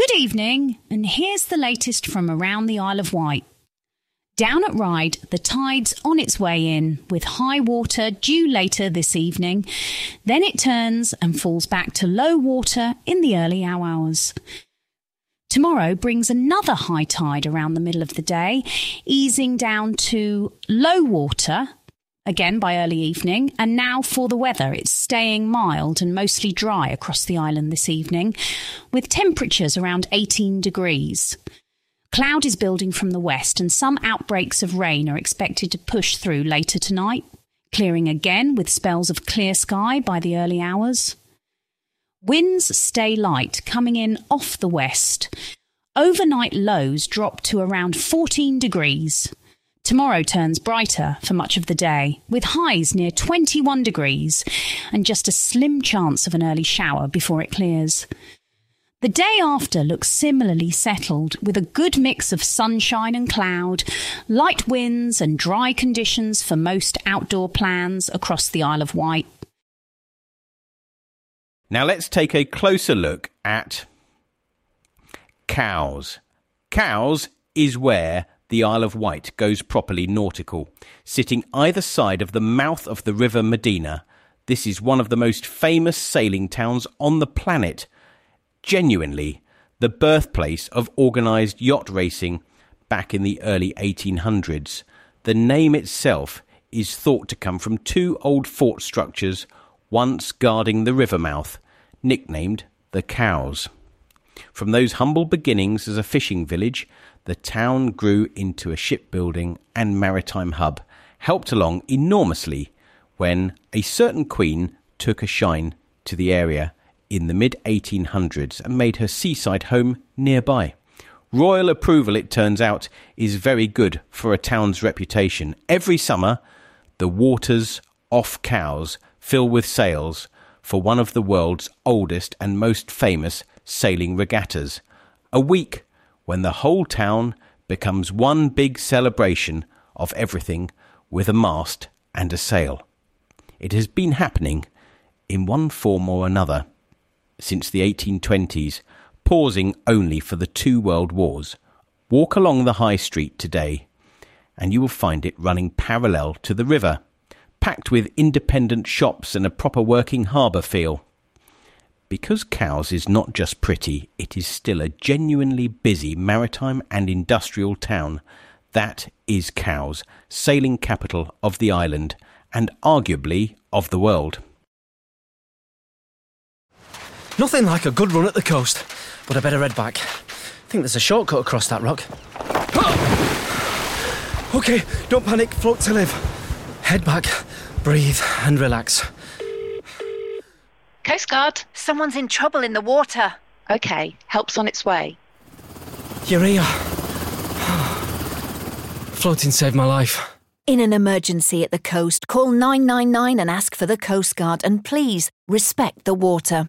Good evening, and here's the latest from around the Isle of Wight. Down at Ryde, the tide's on its way in, with high water due later this evening. Then it turns and falls back to low water in the early hours. Tomorrow brings another high tide around the middle of the day, easing down to low water, again by early evening. And now for the weather, it's staying mild and mostly dry across the island this evening, with temperatures around 18 degrees. Cloud is building from the west and some outbreaks of rain are expected to push through later tonight, clearing again with spells of clear sky by the early hours. Winds stay light, coming in off the west. Overnight lows drop to around 14 degrees. Tomorrow turns brighter for much of the day, with highs near 21 degrees and just a slim chance of an early shower before it clears. The day after looks similarly settled, with a good mix of sunshine and cloud, light winds and dry conditions for most outdoor plans across the Isle of Wight. Now let's take a closer look at Cowes. Cowes is where the Isle of Wight goes properly nautical. Sitting either side of the mouth of the River Medina, this is one of the most famous sailing towns on the planet. Genuinely the birthplace of organised yacht racing back in the early 1800s. The name itself is thought to come from two old fort structures once guarding the river mouth, nicknamed the Cowes. From those humble beginnings as a fishing village, the town grew into a shipbuilding and maritime hub, helped along enormously when a certain queen took a shine to the area in the mid-1800s and made her seaside home nearby. Royal approval, it turns out, is very good for a town's reputation. Every summer, the waters off Cowes fill with sails for one of the world's oldest and most famous sailing regattas, a week when the whole town becomes one big celebration of everything with a mast and a sail. It has been happening in one form or another since the 1820s, pausing only for the two world wars. Walk along the high street today and you will find it running parallel to the river, packed with independent shops and a proper working harbour feel. Because Cowes is not just pretty, it is still a genuinely busy maritime and industrial town. That is Cowes, sailing capital of the island and arguably of the world. Nothing like a good run at the coast, but I better head back. I think there's a shortcut across that rock. OK, don't panic, float to live. Head back, breathe and relax. Coast Guard. Someone's in trouble in the water. OK, help's on its way. You're here. Floating saved my life. In an emergency at the coast, call 999 and ask for the Coast Guard, and please respect the water.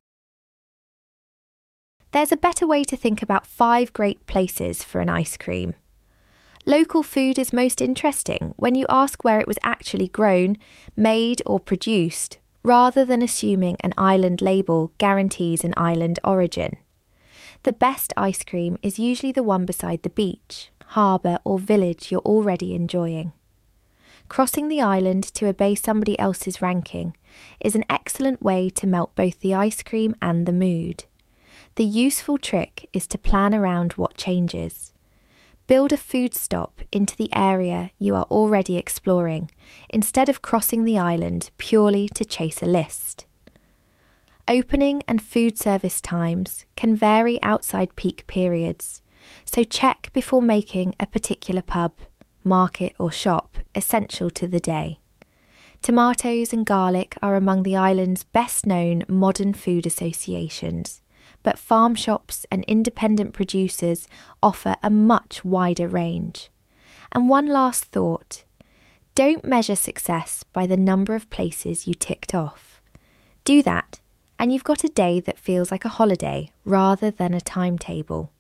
There's a better way to think about 5 great places for an ice cream. Local food is most interesting when you ask where it was actually grown, made or produced, rather than assuming an island label guarantees an island origin. The best ice cream is usually the one beside the beach, harbour or village you're already enjoying. Crossing the island to obey somebody else's ranking is an excellent way to melt both the ice cream and the mood. The useful trick is to plan around what changes. Build a food stop into the area you are already exploring, instead of crossing the island purely to chase a list. Opening and food service times can vary outside peak periods, so check before making a particular pub, market or shop essential to the day. Tomatoes and garlic are among the island's best-known modern food associations, but farm shops and independent producers offer a much wider range. And one last thought, don't measure success by the number of places you ticked off. Do that, and you've got a day that feels like a holiday rather than a timetable.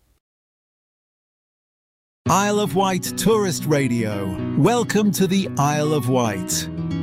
Isle of Wight Tourist Radio. Welcome to the Isle of Wight.